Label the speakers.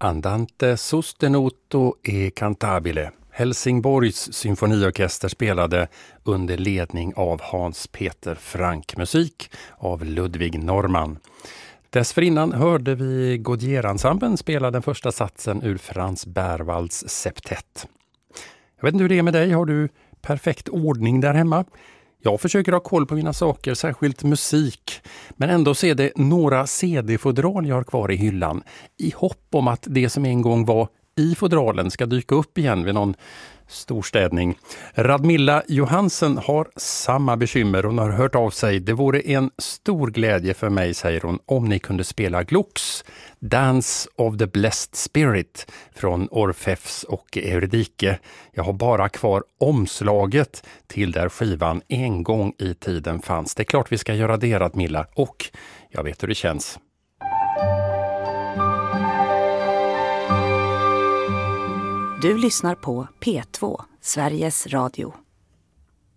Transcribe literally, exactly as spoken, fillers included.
Speaker 1: Andante sostenuto e cantabile. Helsingborgs symfoniorkester spelade under ledning av Hans Peter Frank, musik av Ludvig Norman. Dessförinnan hörde vi Gaudier-ensemblen spela den första satsen ur Frans Berwalds septett. Jag vet inte hur det är med dig, har du perfekt ordning där hemma? Jag försöker ha koll på mina saker, särskilt musik. Men ändå så är det några C D-fodral jag har kvar i hyllan. I hopp om att det som en gång var i fodralen ska dyka upp igen vid någon storstädning. Radmilla Johansen har samma bekymmer. Hon har hört av sig. Det vore en stor glädje för mig, säger hon, om ni kunde spela Glucks Dance of the Blessed Spirit från Orfeus och Eurydike. Jag har bara kvar omslaget till där skivan en gång i tiden fanns. Det är klart vi ska göra det, Radmilla. Och jag vet hur det känns.
Speaker 2: Du lyssnar på P två, Sveriges Radio.